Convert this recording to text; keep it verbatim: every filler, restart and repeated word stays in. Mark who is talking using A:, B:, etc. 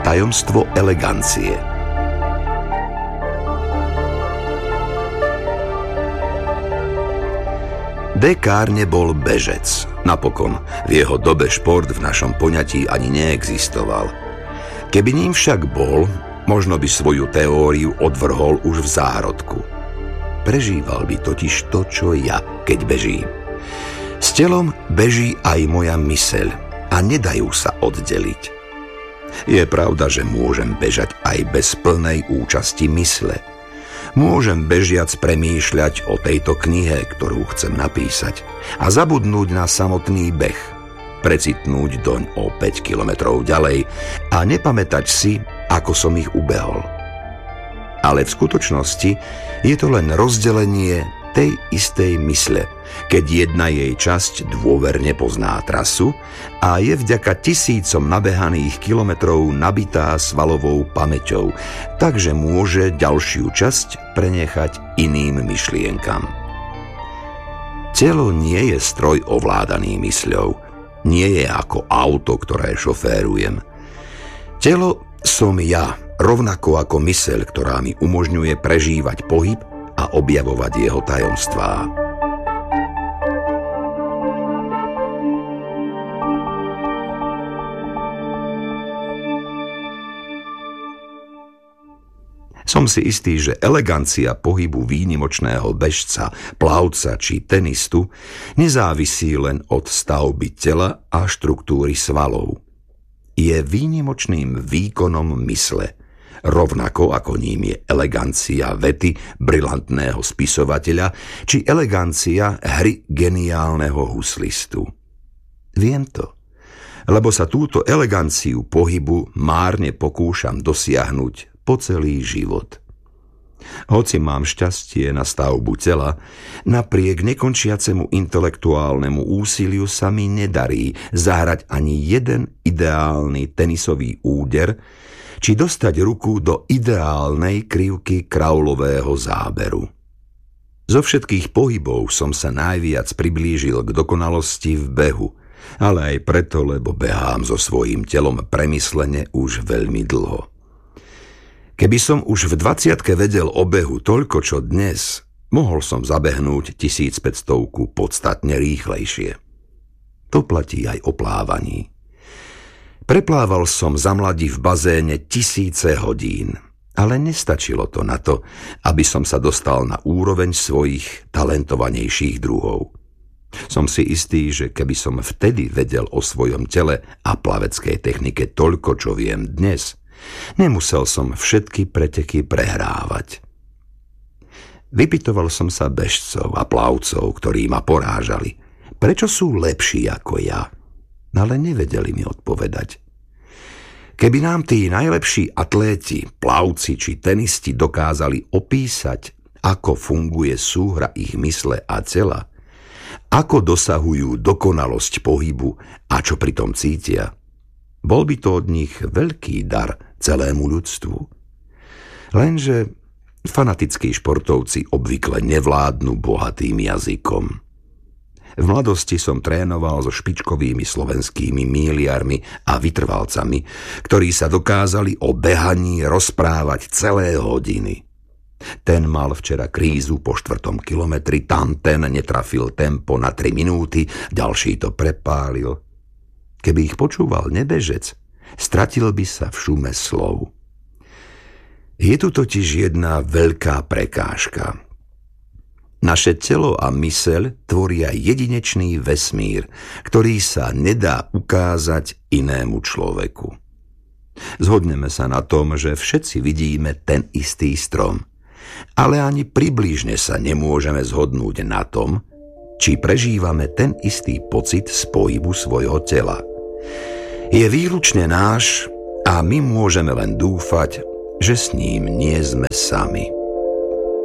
A: Tajomstvo elegancie. Descartes nebol bežec. Napokon, v jeho dobe šport v našom poňatí ani neexistoval. Keby ním však bol, možno by svoju teóriu odvrhol už v zárodku. Prežíval by totiž to, čo ja, keď bežím. S telom beží aj moja myseľ a nedajú sa oddeliť. Je pravda, že môžem bežať aj bez plnej účasti mysle. Môžem bežiac premýšľať o tejto knihe, ktorú chcem napísať, a zabudnúť na samotný beh, precitnúť doň o päť kilometrov ďalej a nepamätať si, ako som ich ubehol. Ale v skutočnosti je to len rozdelenie tej istej mysle, keď jedna jej časť dôverne pozná trasu a je vďaka tisícom nabehaných kilometrov nabitá svalovou pamäťou, takže môže ďalšiu časť prenechať iným myšlienkam. Telo nie je stroj ovládaný mysľou, nie je ako auto, ktoré šoférujem. Telo som ja, rovnako ako myseľ, ktorá mi umožňuje prežívať pohyb a objavovať jeho tajomstvá. Som si istý, že elegancia pohybu výnimočného bežca, plavca či tenistu nezávisí len od stavby tela a štruktúry svalov. Je výnimočným výkonom mysle, rovnako ako ním je elegancia vety brilantného spisovateľa či elegancia hry geniálneho huslistu. Viem to, lebo sa túto eleganciu pohybu márne pokúšam dosiahnuť po celý život. Hoci mám šťastie na stavbu tela, napriek nekončiacemu intelektuálnemu úsiliu sa mi nedarí zahrať ani jeden ideálny tenisový úder, či dostať ruku do ideálnej krivky kraulového záberu. Zo všetkých pohybov som sa najviac priblížil k dokonalosti v behu, ale aj preto, lebo behám so svojím telom premyslene už veľmi dlho. Keby som už v dvadsiatke vedel o behu toľko, čo dnes, mohol som zabehnúť tisícpäťstovku podstatne rýchlejšie. To platí aj o plávaní. Preplával som za mladí v bazéne tisíce hodín, ale nestačilo to na to, aby som sa dostal na úroveň svojich talentovanejších druhov. Som si istý, že keby som vtedy vedel o svojom tele a plaveckej technike toľko, čo viem dnes, nemusel som všetky preteky prehrávať. Vypytoval som sa bežcov a plavcov, ktorí ma porážali. Prečo sú lepší ako ja? Ale nevedeli mi odpovedať. Keby nám tí najlepší atléti, plavci či tenisti dokázali opísať, ako funguje súhra ich mysle a tela, ako dosahujú dokonalosť pohybu a čo pritom cítia, bol by to od nich veľký dar celému ľudstvu. Lenže fanatickí športovci obvykle nevládnu bohatým jazykom. V mladosti som trénoval so špičkovými slovenskými míliarmi a vytrvalcami, ktorí sa dokázali o behaní rozprávať celé hodiny. Ten mal včera krízu po štvrtom kilometri, tamten netrafil tempo na tri minúty, ďalší to prepálil. Keby ich počúval nebežec, stratil by sa v šume slov. Je tu totiž jedna veľká prekážka. Naše telo a myseľ tvoria jedinečný vesmír, ktorý sa nedá ukázať inému človeku. Zhodneme sa na tom, že všetci vidíme ten istý strom, ale ani približne sa nemôžeme zhodnúť na tom, či prežívame ten istý pocit z pohybu svojho tela. Je výlučne náš a my môžeme len dúfať, že s ním nie sme sami.